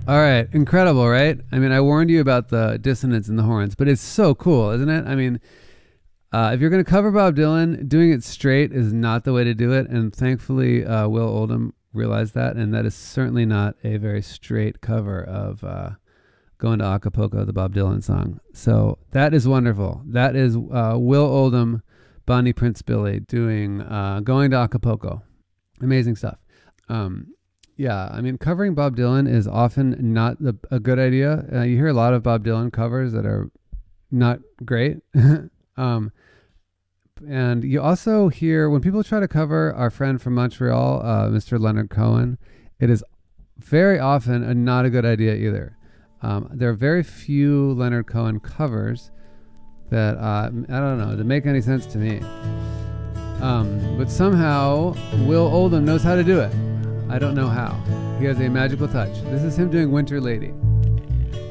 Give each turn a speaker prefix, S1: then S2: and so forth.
S1: All right, incredible, right? I mean, I warned you about the dissonance in the horns, but it's so cool, isn't it? I mean, if you're going to cover Bob Dylan, doing it straight is not the way to do it, and thankfully Will Oldham realized that, and that is certainly not a very straight cover of Going to Acapulco, the Bob Dylan song. So that is wonderful. That is Will Oldham, Bonnie Prince Billy doing Going to Acapulco. Amazing stuff. Yeah, I mean, covering Bob Dylan is often not a good idea. You hear a lot of Bob Dylan covers that are not great. And you also hear when people try to cover our friend from Montreal, Mr. Leonard Cohen, it is very often not a good idea either. There are very few Leonard Cohen covers that, I don't know, that make any sense to me. But somehow Will Oldham knows how to do it. I don't know how. He has a magical touch. This is him doing Winter Lady.